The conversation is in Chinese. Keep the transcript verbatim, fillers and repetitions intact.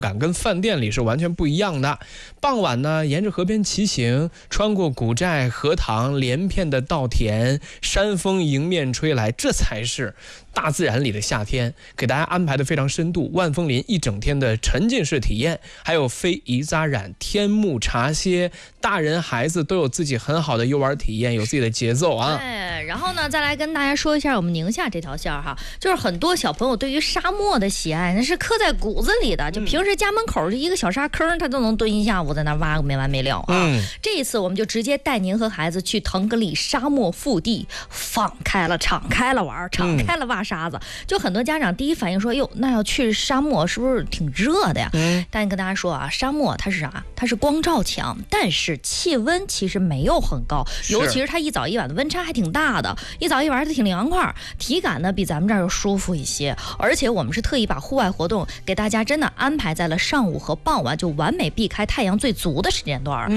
感跟饭店里是完全不一样的。傍晚呢，沿着河边骑行，穿过古寨、荷塘，连片的稻田，山风迎面吹来，这才是大自然里的夏天。给大家安排的非常深度，万枫林一整天的沉浸式体验，还有非遗扎染、天幕茶歇，大人孩子都有自己很好的游玩体验，有自己的节奏啊。 对，然后呢，再来跟大家说一下我们宁夏这条线哈，就是很多小朋友对于沙漠的喜爱，那是刻在骨子里的，就平时家门口就一个小沙坑，他都能蹲一下午在那挖个没完没了啊。嗯、这一次我们就直接带您和孩子去腾格里沙漠腹地，放开了、敞开了玩，敞开了挖沙子。嗯、就很多家长第一反应说：“哟，那要去沙漠是不是挺热的呀？”嗯、但跟大家说啊，沙漠它是啥？它是光照强，但是气温其实没有很高，尤其是它一早一晚的温差还挺大的，一早一晚它挺凉快，体感呢比咱们这儿要舒服一些。而且我们是特意把户外活动给大家真的安排在了上午和傍晚，就完美避开太阳最足的时间段。